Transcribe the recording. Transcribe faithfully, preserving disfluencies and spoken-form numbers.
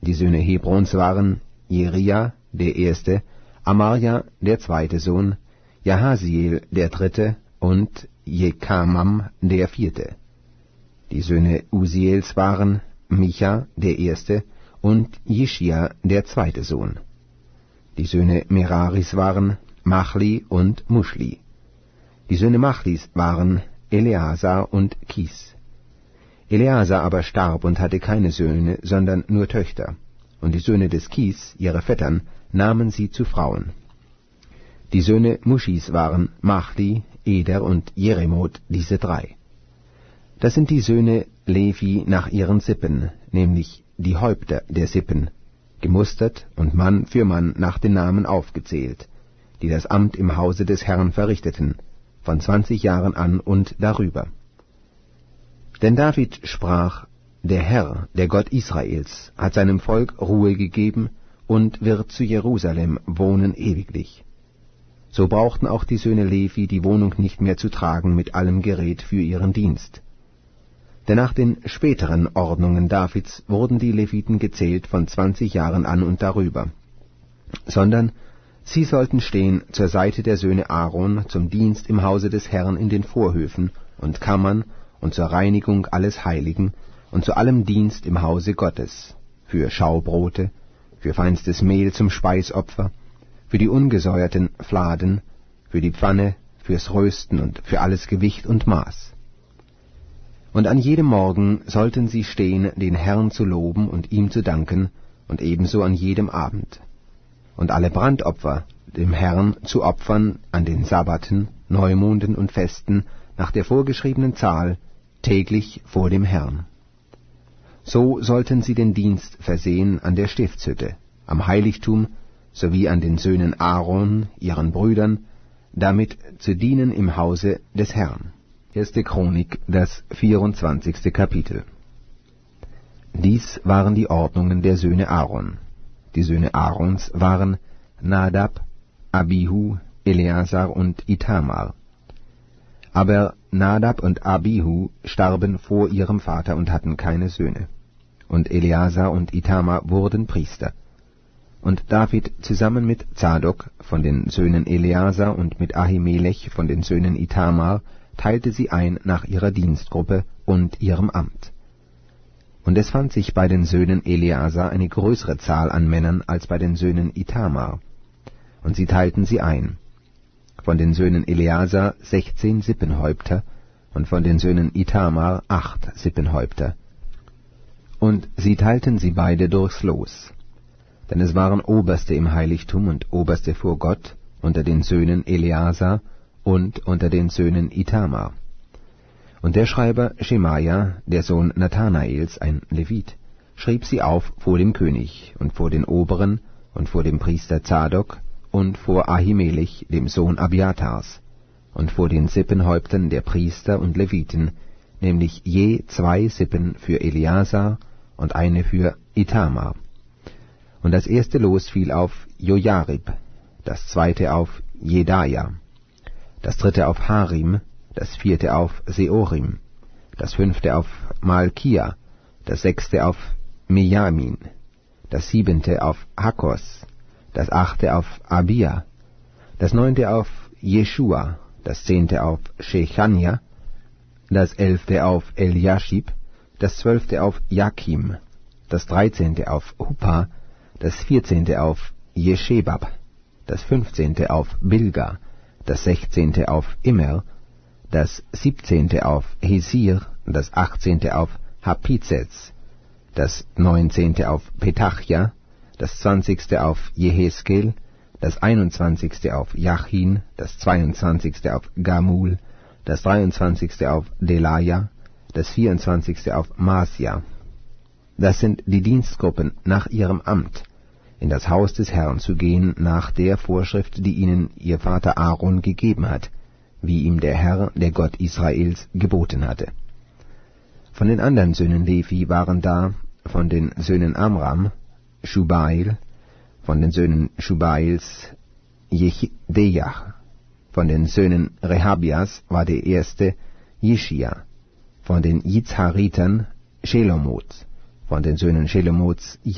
Die Söhne Hebrons waren Jeria, der erste, Amarja, der zweite Sohn, Jahasiel, der dritte, und Jekamam, der vierte. Die Söhne Usiels waren Micha, der erste, und Jischia, der zweite Sohn. Die Söhne Meraris waren Machli und Muschli. Die Söhne Machlis waren Eleazar und Kis. Eleazar aber starb und hatte keine Söhne, sondern nur Töchter, und die Söhne des Kis, ihre Vettern, nahmen sie zu Frauen. Die Söhne Muschis waren Machli, Eder und Jeremoth, diese drei. Das sind die Söhne Levi nach ihren Sippen, nämlich die Häupter der Sippen, gemustert und Mann für Mann nach den Namen aufgezählt, die das Amt im Hause des Herrn verrichteten, von zwanzig Jahren an und darüber. Denn David sprach, der Herr, der Gott Israels, hat seinem Volk Ruhe gegeben und wird zu Jerusalem wohnen ewiglich. So brauchten auch die Söhne Levi die Wohnung nicht mehr zu tragen mit allem Gerät für ihren Dienst. Denn nach den späteren Ordnungen Davids wurden die Leviten gezählt von zwanzig Jahren an und darüber, sondern sie sollten stehen zur Seite der Söhne Aaron zum Dienst im Hause des Herrn in den Vorhöfen und Kammern und zur Reinigung alles Heiligen und zu allem Dienst im Hause Gottes, für Schaubrote, für feinstes Mehl zum Speisopfer, für die ungesäuerten Fladen, für die Pfanne, fürs Rösten und für alles Gewicht und Maß. Und an jedem Morgen sollten sie stehen, den Herrn zu loben und ihm zu danken, und ebenso an jedem Abend. Und alle Brandopfer dem Herrn zu opfern an den Sabbaten, Neumonden und Festen nach der vorgeschriebenen Zahl, täglich vor dem Herrn. So sollten sie den Dienst versehen an der Stiftshütte, am Heiligtum, sowie an den Söhnen Aaron, ihren Brüdern, damit zu dienen im Hause des Herrn. Erste Chronik, das vierundzwanzigste Kapitel. Dies waren die Ordnungen der Söhne Aaron. Die Söhne Aarons waren Nadab, Abihu, Eleazar und Ithamar. Aber Nadab und Abihu starben vor ihrem Vater und hatten keine Söhne. Und Eleazar und Ithamar wurden Priester. Und David zusammen mit Zadok von den Söhnen Eleazar und mit Ahimelech von den Söhnen Ithamar teilte sie ein nach ihrer Dienstgruppe und ihrem Amt. Und es fand sich bei den Söhnen Eleazar eine größere Zahl an Männern als bei den Söhnen Ithamar. Und sie teilten sie ein. Von den Söhnen Eleazar sechzehn Sippenhäupter und von den Söhnen Ithamar acht Sippenhäupter. Und sie teilten sie beide durchs Los. Denn es waren Oberste im Heiligtum und Oberste vor Gott unter den Söhnen Eleazar und unter den Söhnen Ithamar. Und der Schreiber Schemaja, der Sohn Nathanaels, ein Levit, schrieb sie auf vor dem König und vor den Oberen und vor dem Priester Zadok und vor Ahimelech, dem Sohn Abiatars, und vor den Sippenhäuptern der Priester und Leviten, nämlich je zwei Sippen für Eleazar und eine für Ithamar. Und das erste Los fiel auf Jojarib, das zweite auf Jedaja, das dritte auf Harim, das vierte auf Seorim, das fünfte auf Malkia, das sechste auf Mijamin, das siebente auf Hakos, das achte auf Abia, das neunte auf Jeschua, das zehnte auf Shechania, das elfte auf Eliashib, das zwölfte auf Jakim, das dreizehnte auf Huppa, das vierzehnte auf Jeschebab, das fünfzehnte auf Bilga, das sechzehnte auf Immer, das siebzehnte auf Hesir, das achtzehnte auf Hapizez, das neunzehnte auf Petachia, das zwanzigste auf Jeheskel, das einundzwanzigste auf Jachin, das zweiundzwanzigste auf Gamul, das dreiundzwanzigste auf Delaja, das vierundzwanzigste auf Masja. Das sind die Dienstgruppen nach ihrem Amt, in das Haus des Herrn zu gehen, nach der Vorschrift, die ihnen ihr Vater Aaron gegeben hat, wie ihm der Herr, der Gott Israels, geboten hatte. Von den anderen Söhnen Levi waren da, von den Söhnen Amram, Schubail, von den Söhnen Schubails, Jechdeach, von den Söhnen Rehabias war der erste Jischia, von den Jitzharitern Shelomoth, von den Söhnen Shelomoths